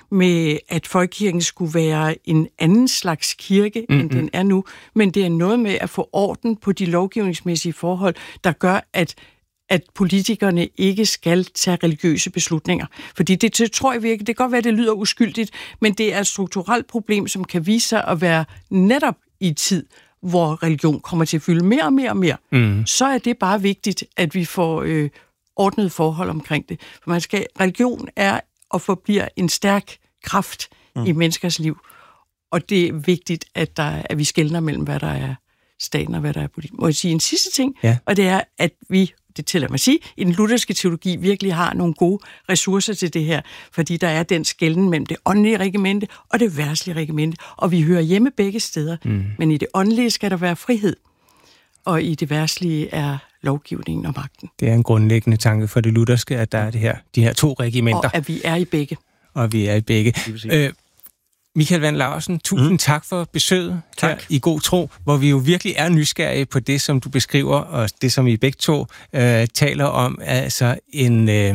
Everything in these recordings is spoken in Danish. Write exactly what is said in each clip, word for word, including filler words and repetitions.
med, at folkekirken skulle være en anden slags kirke, mm-hmm. end den er nu, men det er noget med at få orden på de lovgivningsmæssige forhold, der gør, at at politikerne ikke skal tage religiøse beslutninger. Fordi det, det tror jeg virkelig, det kan godt være, det lyder uskyldigt, men det er et strukturelt problem, som kan vise sig at være netop i tid, hvor religion kommer til at fylde mere og mere og mere. Mm. Så er det bare vigtigt, at vi får øh, ordnet forhold omkring det. For man skal, religion er og forbliver en stærk kraft mm. i menneskers liv. Og det er vigtigt, at, der, at vi skelner mellem, hvad der er staten og hvad der er politik. Må jeg sige en sidste ting? Ja. Og det er, at vi, det tæller mig at sige, i den lutherske teologi virkelig har nogle gode ressourcer til det her, fordi der er den skelnen mellem det åndelige regimente og det verdslige regimente, og vi hører hjemme begge steder, mm. men i det åndelige skal der være frihed, og i det verdslige er lovgivningen og magten. Det er en grundlæggende tanke for det lutherske, at der er det her, de her to regimenter. Og at vi er i begge. Og vi er i begge. Øh, Michael Wandt Laursen, tusind mm. tak for besøget tak. Her i God Tro, hvor vi jo virkelig er nysgerrige på det, som du beskriver, og det, som I begge to øh, taler om, altså en, øh,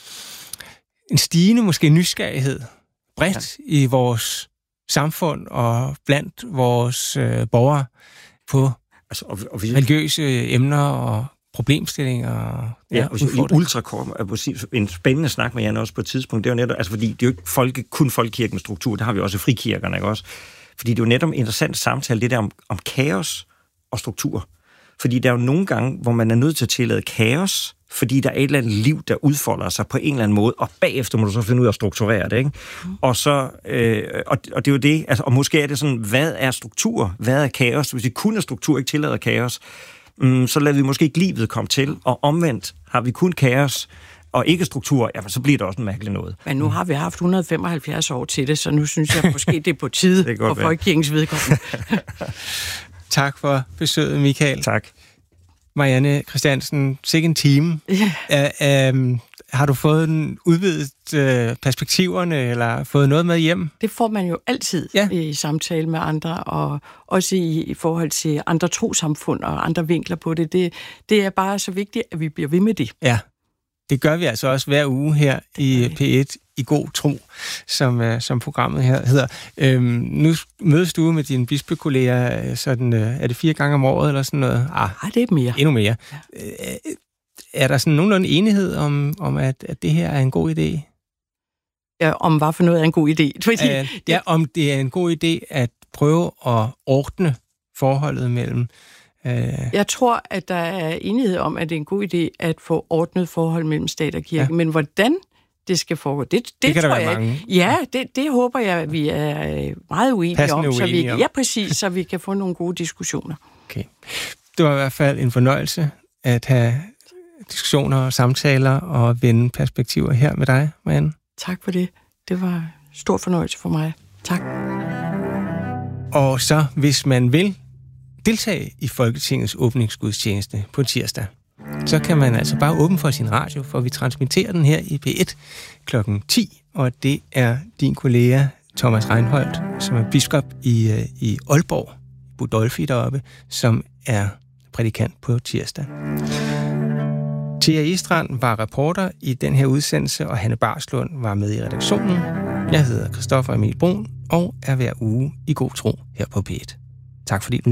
en stigende måske nysgerrighed bredt ja. I vores samfund og blandt vores øh, borgere på altså, og, og vi, religiøse emner og problemstillinger. Ja, ja og ultrakort, en spændende snak med Jan også på et tidspunkt, det er jo netop, altså fordi det er jo ikke folke, kun folkekirkens struktur, der har vi også frikirkerne, ikke også? Fordi det er jo netop en interessant samtale, det der om, om kaos og struktur. Fordi der er jo nogle gange, hvor man er nødt til at tillade kaos, fordi der er et eller andet liv, der udfolder sig på en eller anden måde, og bagefter må du så finde ud af at strukturere det, ikke? Mm. Og så, øh, og, og det er jo det, altså, og måske er det sådan, hvad er struktur? Hvad er kaos? Hvis vi kun er struktur, ikke tillader kaos, så lader vi måske ikke livet komme til, og omvendt har vi kun kaos og ikke struktur, jamen så bliver det også en mærkelig noget. Men nu har vi haft et hundrede og femoghalvfjerds år til det, så nu synes jeg måske, det er på tide for folkekirkens vedkommende. Tak for besøget, Michael. Tak. Marianne Christiansen, sikke en time. Ja. Uh, um, har du fået en udvidet uh, perspektiverne, eller fået noget med hjem? Det får man jo altid ja. I samtale med andre, og også i, i forhold til andre trosamfund og andre vinkler på det. det. Det er bare så vigtigt, at vi bliver ved med det. Ja, det gør vi altså også hver uge her i P et i God Tro, som, uh, som programmet her hedder. Øhm, nu mødes du med dine bispekolleger, sådan, uh, er det fire gange om året eller sådan noget? Ah, Ej, det er mere. Endnu mere. Ja. Uh, er der sådan nogenlunde enighed om, om at, at det her er en god idé? Ja, om hvad for noget er en god idé? Fordi uh, ja, om det er en god idé at prøve at ordne forholdet mellem... Uh... Jeg tror, at der er enighed om, at det er en god idé at få ordnet forhold mellem stat og kirke, ja. Men hvordan det skal foregå. Det, det, det kan tror der være jeg, mange. Ja, det, det håber jeg, at vi er meget uenige Passende om. Så vi, uenige om. Ja, præcis, så vi kan få nogle gode diskussioner. Okay. Det var i hvert fald en fornøjelse at have diskussioner og samtaler og vende perspektiver her med dig, Marianne. Tak for det. Det var stor fornøjelse for mig. Tak. Og så, hvis man vil deltage i Folketingets åbningsgudstjeneste på tirsdag, så kan man altså bare åbne for sin radio, for vi transmitterer den her i P et klokken ti, og det er din kollega Thomas Reinholdt, som er biskop i, i Aalborg, Budolfi deroppe, som er prædikant på tirsdag. Thea Estrand var reporter i den her udsendelse, og Hanne Barslund var med i redaktionen. Jeg hedder Christoffer Emil Brun, og er hver uge i God Tro her på P et. Tak fordi du